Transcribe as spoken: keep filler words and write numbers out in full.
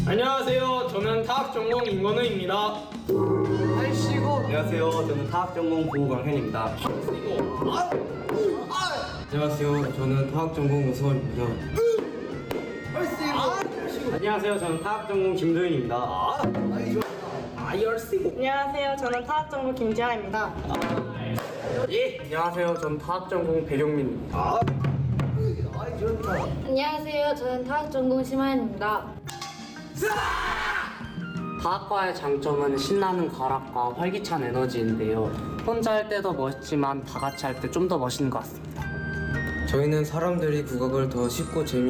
안녕하세요. 저는 타학 전공 임건우입니다. 아이씨고. 안녕하세요. 저는 타학 전공 고강현입니다. 안녕하세요. 저는 타학 전공 우서원입니다. 안녕하세요. 저는 타학 전공 김도윤입니다. 안녕하세요. 저는 타학전공 김지아입니다. 예. 안녕하세요. 저는 타학 전공 배경민입니다. 안녕하세요. 저는 타학전공 심하연입니다. 타학과의 장점은 신나는 과락과 활기찬 에너지인데요. 혼자 할 때도 멋있지만 다 같이 할 때 좀 더 멋있는 것 같습니다. 저희는 사람들이 국악을 더 쉽고 재미